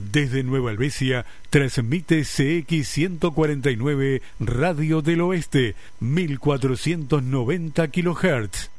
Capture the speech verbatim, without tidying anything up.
Desde Nueva Helvecia transmite C X ciento cuarenta y nueve Radio del Oeste, mil cuatrocientos noventa kilohertz.